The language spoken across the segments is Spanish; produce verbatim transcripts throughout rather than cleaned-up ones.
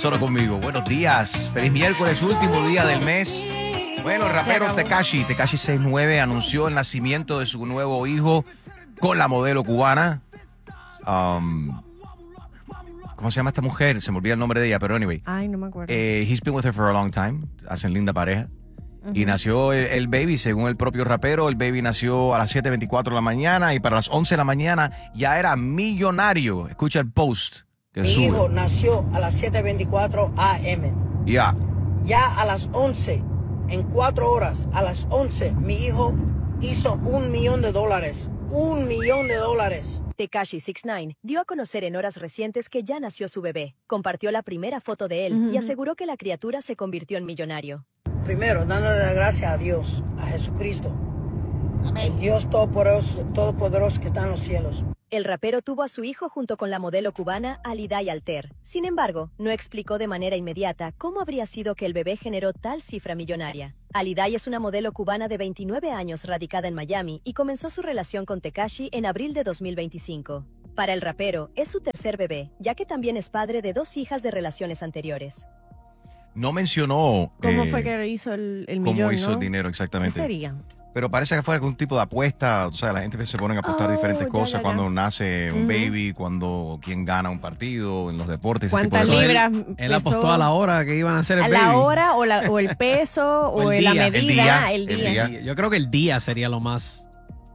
Solo conmigo. Buenos días. Feliz miércoles, último día del mes. Bueno, el rapero Tekashi, Tekashi sesenta y nueve anunció el nacimiento de su nuevo hijo con la modelo cubana. Um, ¿Cómo se llama esta mujer? Se me olvida el nombre de ella, pero anyway. Ay, no me acuerdo. Eh, he's been with her for a long time. Hacen linda pareja. Uh-huh. Y nació el, el baby, según el propio rapero. El baby nació a las siete veinticuatro de la mañana y para las once de la mañana ya era millonario. Escucha el post que Mi sube. hijo nació a las siete veinticuatro a eme. Ya. Yeah. Ya a las once, en cuatro horas, a las once, mi hijo hizo un millón de dólares. Un millón de dólares. Tekashi sesenta y nueve dio a conocer en horas recientes que ya nació su bebé. Compartió la primera foto de él uh-huh. y aseguró que la criatura se convirtió en millonario. Primero, dándole la gracia a Dios, a Jesucristo. Amén. El Dios todopoderoso, todopoderoso que está en los cielos. El rapero tuvo a su hijo junto con la modelo cubana Aliday Alter. Sin embargo, no explicó de manera inmediata cómo habría sido que el bebé generó tal cifra millonaria. Aliday es una modelo cubana de veintinueve años radicada en Miami y comenzó su relación con Tekashi en abril de dos mil veinticinco. Para el rapero, es su tercer bebé, ya que también es padre de dos hijas de relaciones anteriores. No mencionó... ¿Cómo eh, fue que hizo el, el cómo millón, hizo ¿no? el dinero exactamente? ¿Qué sería? Pero parece que fue algún tipo de apuesta. O sea, la gente se pone a apostar Oh, diferentes ya, cosas ya, ya. cuando nace un Uh-huh. baby, cuando quién gana un partido, en los deportes. Ese tipo ¿Cuántas de libras Él, él pesó? apostó a la hora que iban a hacer el ¿A baby. la hora o, la, o el peso o, O el la día. medida? El día, El el día. día. Yo creo que el día sería lo más,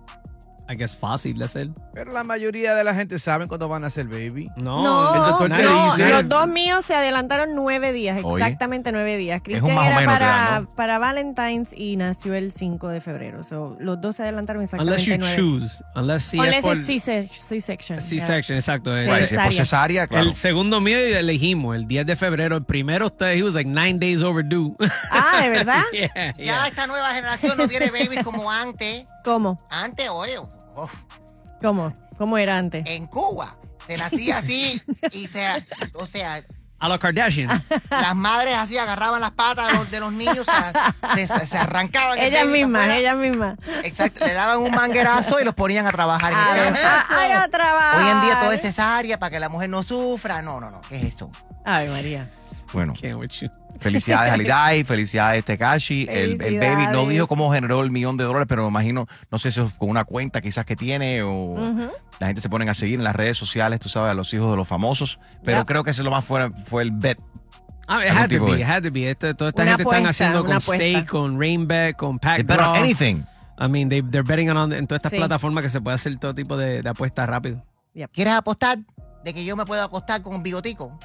I guess, fácil de hacer. Pero la mayoría de la gente sabe cuándo van a hacer baby. No, No, el doctor te no, dice- los dos míos se adelantaron nueve días, Oye. exactamente nueve días. Es un Cristian más o era menos te para, dan, ¿no? para Valentine's y nació el cinco de febrero. So, los dos se adelantaron Unless exactamente you nueve. choose. Unless si Unless es por it's C-se- C-section. C-section, exacto. Sí. El- Right, si es por cesárea, claro. El segundo mío elegimos el diez de febrero. El primero, usted, he was like nine days overdue. Ah, ¿de verdad? Yeah, Ya yeah. esta nueva generación no tiene babies como antes. ¿Cómo? Antes, oye, oh, ¿Cómo? ¿Cómo era antes? en Cuba se nacía así y se, o sea, A los Kardashian. las madres así agarraban las patas de los, de los niños, se, se, se arrancaban. el Ellas baby para mismas, afuera. ellas mismas. Exacto, le daban un manguerazo y los ponían a trabajar. A, ¿Qué ver, a, pasó? a trabajar. Hoy en día todo es cesárea para que la mujer no sufra. No, no, no, ¿qué es esto? Ay, María. Bueno, Can't with you. felicidades Aliday, felicidades Tekashi. El, el baby no dijo cómo generó el millón de dólares, pero me imagino, no sé si es con una cuenta quizás que tiene o Ujú. la gente se ponen a seguir en las redes sociales, tú sabes, a los hijos de los famosos. Pero Yep. creo que ese lo más fue, fue el bet. Ah, it Algún had to tipo be, de- it had to be. Este- toda esta Una gente están apuesta, haciendo una con apuesta. Stake, con Rainback, con They Pack bet on Draw. anything. I mean, they, they're betting on en todas estas Sí. plataformas que se puede hacer todo tipo de, de apuestas rápido. ¿Quieres apostar de que yo me puedo acostar con un bigotico?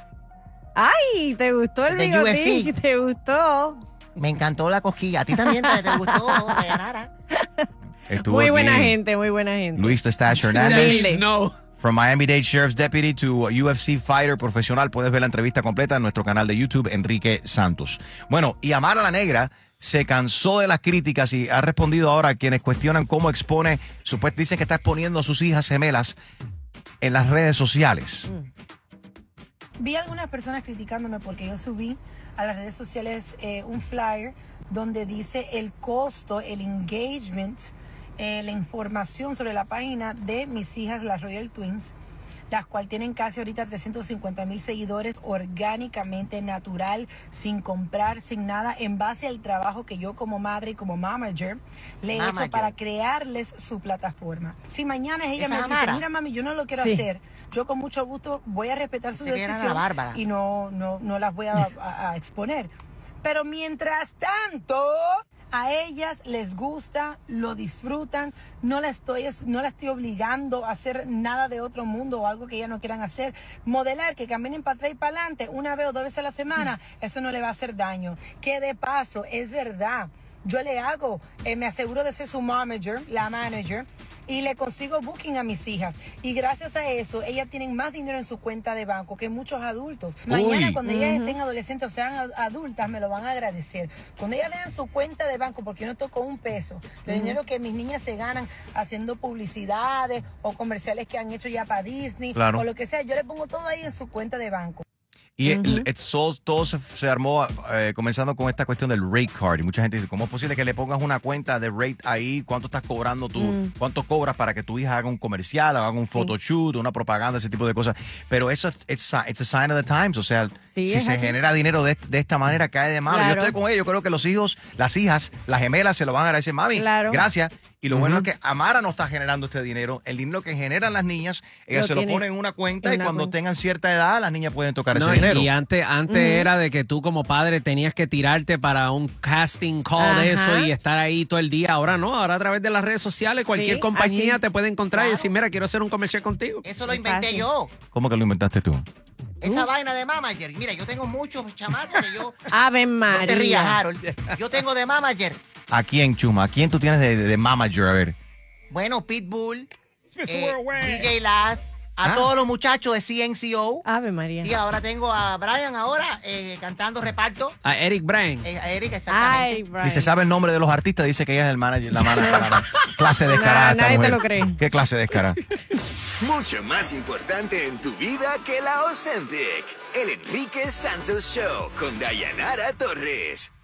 Ay, ¿te gustó el De bigotín? U F C. ¿Te gustó? Me encantó la cosquilla. A ti también te, te gustó que ganara. Estuvo Muy buena aquí gente, muy buena gente. Luis The Stash Hernández. Humilde. No. From Miami-Dade Sheriff's Deputy to U F C Fighter profesional. Puedes ver la entrevista completa en nuestro canal de YouTube, Enrique Santos. Bueno, y Amara la Negra se cansó de las críticas y ha respondido ahora a quienes cuestionan cómo expone, supuestamente dicen que está exponiendo a sus hijas gemelas en las redes sociales. Vi algunas personas criticándome porque yo subí a las redes sociales eh, un flyer donde dice el costo, el engagement, eh, la información sobre la página de mis hijas, las Royal Twins, las cuales tienen casi ahorita trescientos cincuenta mil seguidores orgánicamente, natural, sin comprar, sin nada, en base al trabajo que yo como madre y como manager le he Mamager. hecho para crearles su plataforma. Si mañana ella Esa me es dice, Amara. mira mami, yo no lo quiero Sí. hacer, yo con mucho gusto voy a respetar su Se quieren a la decisión Bárbara. y no, no, no las voy a, a- a exponer. Pero mientras tanto, a ellas les gusta, lo disfrutan, no la estoy, no la estoy obligando a hacer nada de otro mundo o algo que ellas no quieran hacer. Modelar, que caminen para atrás y para adelante una vez o dos veces a la semana, eso no le va a hacer daño. Que de paso, es verdad, yo le hago, eh, me aseguro de ser su manager, la manager, y le consigo booking a mis hijas. Y gracias a eso, ellas tienen más dinero en su cuenta de banco que muchos adultos. Mañana, Uy. cuando ellas estén adolescentes o sean ad- adultas, me lo van a agradecer. Cuando ellas vean su cuenta de banco, porque yo no toco un peso, el dinero que mis niñas se ganan haciendo publicidades o comerciales que han hecho ya para Disney, Claro. o lo que sea, yo le pongo todo ahí en su cuenta de banco. Y el- el- todo, todo se, se armó eh, comenzando con esta cuestión del rate card. Y mucha gente dice, ¿cómo es posible que le pongas una cuenta de rate ahí? ¿Cuánto estás cobrando tú? Mm. ¿Cuánto cobras para que tu hija haga un comercial, haga un photoshoot, una propaganda, ese tipo de cosas? Pero eso es it's a, it's a sign of the times. O sea, Sí, si es se así. genera dinero de, de esta manera, cae de malo. Claro. Yo estoy con ellos. Yo creo que los hijos, las hijas, las gemelas se lo van a agradecer. Mami, Claro. gracias. Y lo bueno es que Amara no está generando este dinero. El dinero que generan las niñas, ellas Lo se lo tiene ponen en una cuenta en y una cuando cuenta. tengan cierta edad, las niñas pueden tocar No, ese dinero. y antes, antes era de que tú como padre tenías que tirarte para un casting call de Ajá. eso y estar ahí todo el día. Ahora no, ahora a través de las redes sociales cualquier Sí, compañía así. te puede encontrar y Claro. decir, mira, quiero hacer un comercial contigo. Eso lo Es inventé fácil. yo. ¿Cómo que lo inventaste tú? Esa vaina de manager. Mira, yo tengo muchos chamacos que yo... Ave No te rías, María. Harold. Yo tengo de manager. ¿A quién, Chuma? ¿A quién tú tienes de, de, de manager? A ver. Bueno, Pitbull, eh, D J Laz, a Ah. todos los muchachos de C N C O. Ave María. Sí, ahora tengo a Brian ahora eh, cantando reparto. A Eric Bryan. Eh, a Eric, Ay, exactamente. Brian. Ni se sabe el nombre de los artistas, dice que ella es el manager, la manager. Clase descarada. Nah, esta nadie te mujer. lo cree. ¿Qué clase descarada? Mucho más importante en tu vida que la Ozempic. El Enrique Santos Show con Dayanara Torres.